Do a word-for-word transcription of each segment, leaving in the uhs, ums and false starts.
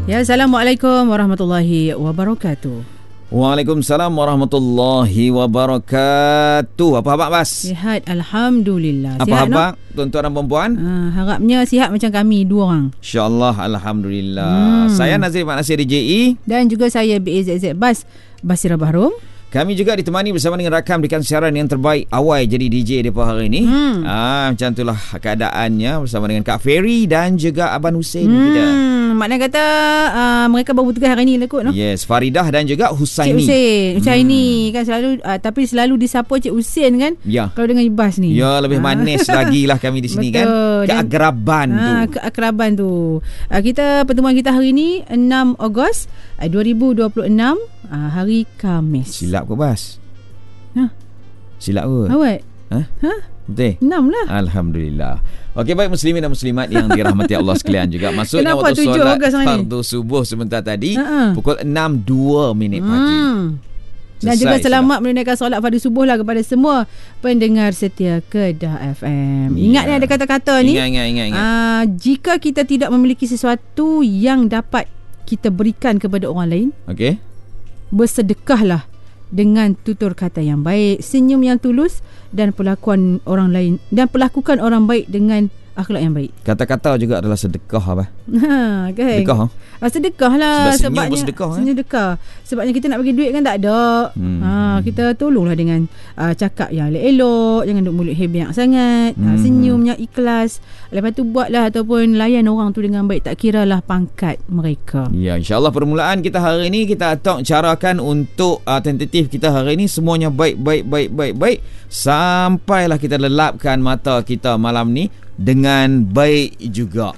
Ya, Assalamualaikum warahmatullahi wabarakatuh. Waalaikumsalam warahmatullahi wabarakatuh. Apa khabar, Bas? Sihat, Alhamdulillah. Apa sihat, khabar, no? Tuan-tuan dan perempuan? Uh, harapnya sihat macam kami dua orang. InsyaAllah, Alhamdulillah. hmm. Saya Nazir Mak Nasir D J E. Dan juga saya B A Z Z Bas Basira Bahrum. Kami juga ditemani bersama dengan rakam di siaran yang terbaik awal jadi D J daripada hari ini. Hmm. Ah, macam itulah keadaannya bersama dengan Kak Ferry dan juga Abang Hussein hmm. kita. Maknanya kata uh, mereka baru bertugas hari ni lah kot, no? Yes, Faridah dan juga Husaini. Cik Hussein. Husaini hmm. kan selalu uh, tapi selalu disapa Cik Hussein kan? Ya. Kalau dengan Ibas ni. Ya, lebih manis lagi lah kami di sini. Betul. Kan. Keakraban dan, tu. Ha, keakraban tu. Uh, kita pertemuan kita hari ni enam Ogos uh, dua ribu dua puluh enam, uh, hari Khamis. Silap ke, Bas? Ha? Silap ke? Awak? Ha? Ha? Betul? enam lah. Alhamdulillah. Okey, baik muslimin dan muslimat yang dirahmati Allah sekalian juga. Maksudnya kenapa waktu solat fardu subuh sebentar tadi uh-uh. pukul enam dua minit pagi. Hmm. Dan juga selamat menunaikan solat fardu subuh lah kepada semua pendengar setia Kedah F M. Ingat ni, yeah. ada kata-kata ni. Ingat, ingat, ingat. ingat. Uh, jika kita tidak memiliki sesuatu yang dapat kita berikan kepada orang lain, okey, bersedekahlah dengan tutur kata yang baik, senyum yang tulus dan perlakuan orang lain dan perlakukan orang baik dengan akhlak yang baik. Kata-kata juga adalah sedekah, apa? Ha, kan? Sedekah. Ha? Sedekah lah. Sebab senyum sebabnya pun sedekah. Eh? Sedekah. Sebabnya kita nak bagi duit kan tak ada. Hmm. Ha, kita tolonglah dengan uh, cakap yang elok-elok, jangan duk mulut hebyak sangat. Hmm. Ha, senyumnya ikhlas. Lepas tu buatlah ataupun layan orang tu dengan baik, tak kiralah pangkat mereka. Ya, insya-Allah permulaan kita hari ini kita atok carakan untuk uh, tentatif kita hari ini semuanya baik baik baik baik baik sampailah kita lelapkan mata kita malam ni dengan baik juga.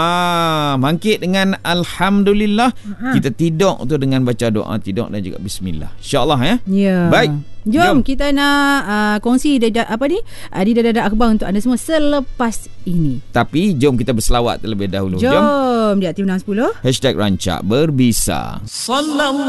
Ah, bangkit dengan alhamdulillah. Aha. Kita tidur tu dengan baca doa tidur dan juga bismillah. Insya-Allah ya. Ya. Baik. Jom, Jom kita nak uh, kongsi dada, apa ni? Uh, di dada-dada akhbar untuk anda semua selepas ini. Tapi jom kita berselawat terlebih dahulu. Jom, jom. Di aktif enam sepuluh Hashtag Rancak Berbisa. Salam